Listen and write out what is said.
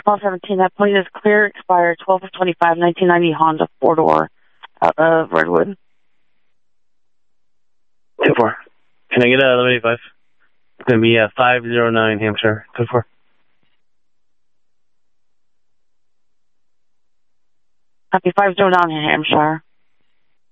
Call 17, that plate is clear, expired 12/25, 1990 Honda 4-door out of Redwood. 2-4. Can I get 1185? It's going to be 509 Hampshire. 2-4. Copy 509 Hampshire.